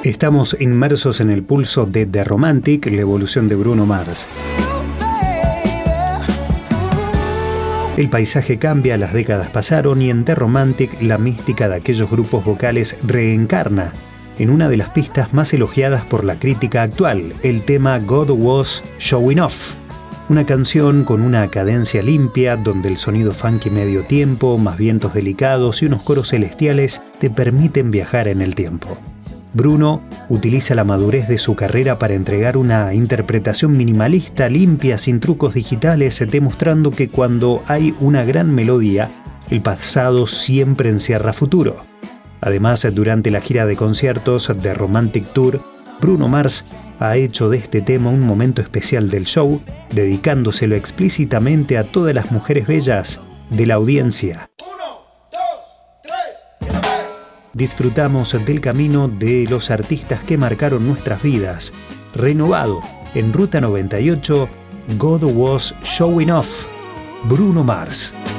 Estamos inmersos en el pulso de The Romantic, la evolución de Bruno Mars. El paisaje cambia, las décadas pasaron y en The Romantic la mística de aquellos grupos vocales reencarna en una de las pistas más elogiadas por la crítica actual, el tema God Was Showing Off. Una canción con una cadencia limpia, donde el sonido funky medio tiempo, más vientos delicados y unos coros celestiales te permiten viajar en el tiempo. Bruno utiliza la madurez de su carrera para entregar una interpretación minimalista, limpia, sin trucos digitales, demostrando que cuando hay una gran melodía, el pasado siempre encierra futuro. Además, durante la gira de conciertos de Romantic Tour, Bruno Mars ha hecho de este tema un momento especial del show, dedicándoselo explícitamente a todas las mujeres bellas de la audiencia. Disfrutamos del camino de los artistas que marcaron nuestras vidas. Renovado en Ruta 98, God Was Showing Off, Bruno Mars.